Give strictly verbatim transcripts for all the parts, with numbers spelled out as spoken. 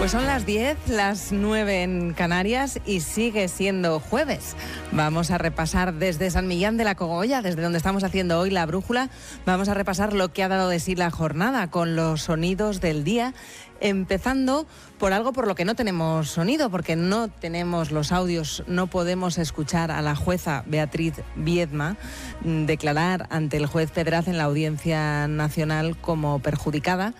Pues son las diez, las nueve en Canarias y sigue siendo jueves. Vamos a repasar desde San Millán de la Cogolla, desde donde estamos haciendo hoy la brújula, vamos a repasar lo que ha dado de sí la jornada con los sonidos del día, empezando por algo por lo que no tenemos sonido, porque no tenemos los audios, no podemos escuchar a la jueza Beatriz Viedma declarar ante el juez Pedraz en la Audiencia Nacional como perjudicada.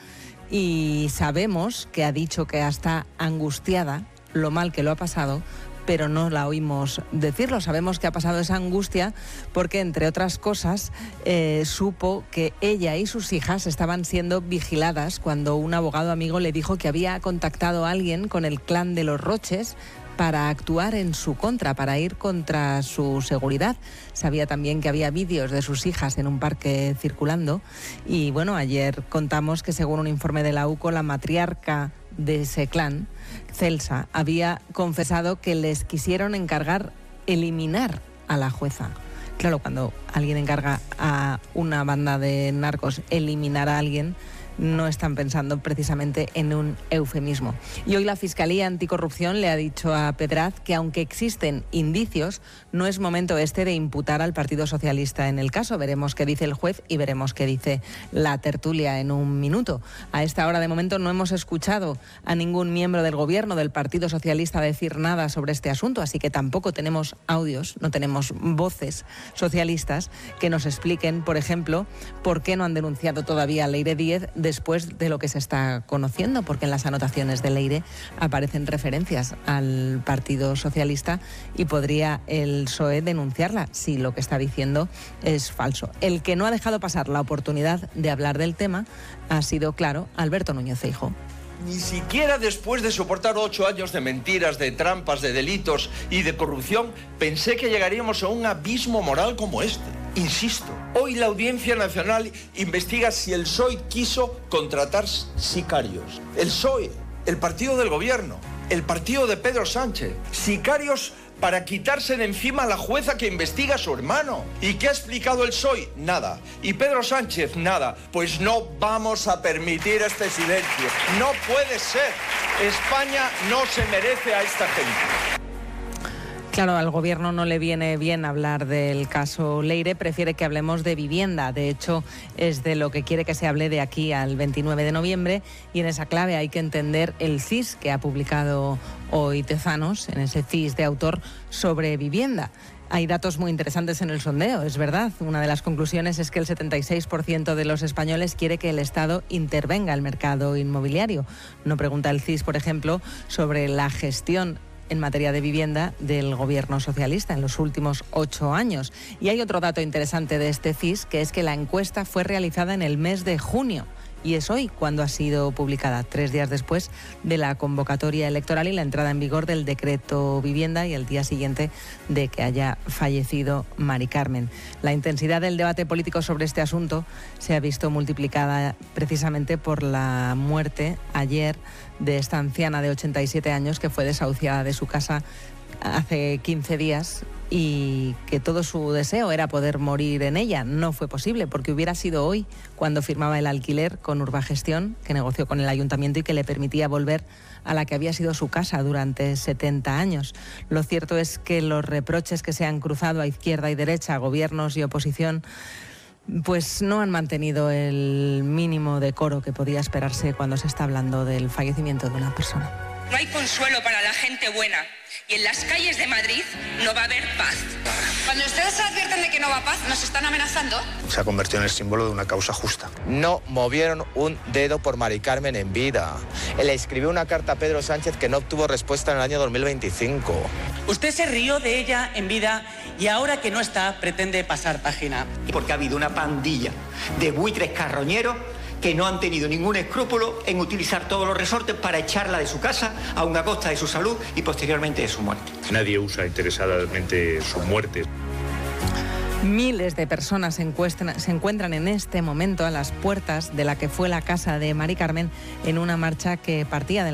Y sabemos que ha dicho que está angustiada, lo mal que lo ha pasado, pero no la oímos decirlo. Sabemos que ha pasado esa angustia porque, entre otras cosas, eh, supo que ella y sus hijas estaban siendo vigiladas cuando un abogado amigo le dijo que había contactado a alguien con el clan de los Roches para actuar en su contra, para ir contra su seguridad. Sabía también que había vídeos de sus hijas en un parque circulando y bueno, ayer contamos que según un informe de la U C O, la matriarca de ese clan, Celsa, había confesado que les quisieron encargar eliminar a la jueza. Claro, cuando alguien encarga a una banda de narcos eliminar a alguien, no están pensando precisamente en un eufemismo. Y hoy la Fiscalía Anticorrupción le ha dicho a Pedraz que aunque existen indicios, no es momento este de imputar al Partido Socialista en el caso. Veremos qué dice el juez y veremos qué dice la tertulia en un minuto. A esta hora de momento no hemos escuchado a ningún miembro del Gobierno del Partido Socialista decir nada sobre este asunto, así que tampoco tenemos audios, no tenemos voces socialistas que nos expliquen, por ejemplo, por qué no han denunciado todavía a Leire Díez después de lo que se está conociendo, porque en las anotaciones de Leire aparecen referencias al Partido Socialista y podría el P S O E denunciarla si lo que está diciendo es falso. El que no ha dejado pasar la oportunidad de hablar del tema ha sido, claro, Alberto Núñez Feijóo. Ni siquiera después de soportar ocho años de mentiras, de trampas, de delitos y de corrupción, pensé que llegaríamos a un abismo moral como este. Insisto, hoy la Audiencia Nacional investiga si el P S O E quiso contratar sicarios. El P S O E, el partido del gobierno, el partido de Pedro Sánchez. Sicarios para quitarse de encima a la jueza que investiga a su hermano. ¿Y qué ha explicado el P S O E? Nada. ¿Y Pedro Sánchez? Nada. Pues no vamos a permitir este silencio. No puede ser. España no se merece a esta gente. Claro, al Gobierno no le viene bien hablar del caso Leire, prefiere que hablemos de vivienda. De hecho, es de lo que quiere que se hable de aquí al veintinueve de noviembre y en esa clave hay que entender el C I S que ha publicado hoy Tezanos, en ese C I S de autor sobre vivienda. Hay datos muy interesantes en el sondeo, es verdad. Una de las conclusiones es que el setenta y seis por ciento de los españoles quiere que el Estado intervenga en el mercado inmobiliario. No pregunta el C I S, por ejemplo, sobre la gestión en materia de vivienda del Gobierno socialista en los últimos ocho años. Y hay otro dato interesante de este C I S, que es que la encuesta fue realizada en el mes de junio. Y es hoy cuando ha sido publicada, tres días después de la convocatoria electoral y la entrada en vigor del decreto vivienda y el día siguiente de que haya fallecido Mari Carmen. La intensidad del debate político sobre este asunto se ha visto multiplicada precisamente por la muerte ayer de esta anciana de ochenta y siete años que fue desahuciada de su casa hace quince días y que todo su deseo era poder morir en ella. No fue posible porque hubiera sido hoy cuando firmaba el alquiler con Urbagestión, que negoció con el ayuntamiento y que le permitía volver a la que había sido su casa durante setenta años. Lo cierto es que los reproches que se han cruzado a izquierda y derecha, gobiernos y oposición, pues no han mantenido el mínimo decoro que podía esperarse cuando se está hablando del fallecimiento de una persona. No hay consuelo para la gente buena y en las calles de Madrid no va a haber paz. Cuando ustedes advierten de que no va a paz, ¿nos están amenazando? Se ha convertido en el símbolo de una causa justa. No movieron un dedo por Mari Carmen en vida. Le escribió una carta a Pedro Sánchez que no obtuvo respuesta en el año dos mil veinticinco. Usted se rió de ella en vida y ahora que no está pretende pasar página. Porque ha habido una pandilla de buitres carroñeros que no han tenido ningún escrúpulo en utilizar todos los resortes para echarla de su casa, aun a costa de su salud y posteriormente de su muerte. Nadie usa interesadamente su muerte. Miles de personas se encuentran, se encuentran en este momento a las puertas de la que fue la casa de Mari Carmen en una marcha que partía de